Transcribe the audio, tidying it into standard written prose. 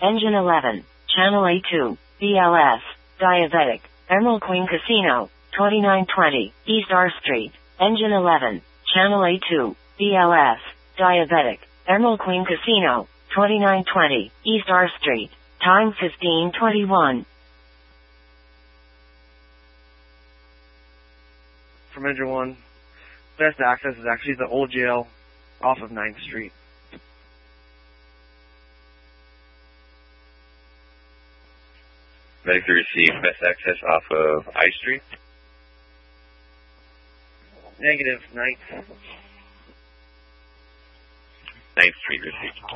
Engine 11, Channel A2, BLS, Diabetic, Emerald Queen Casino, 2920, East R Street. Engine 11, Channel A2, BLS, Diabetic, Emerald Queen Casino, 2920, East R Street. Time 15:21. From Engine 1, best access is actually the old jail off of 9th Street. Medic to receive best access off of I Street. Negative, 9th. 9th Street received.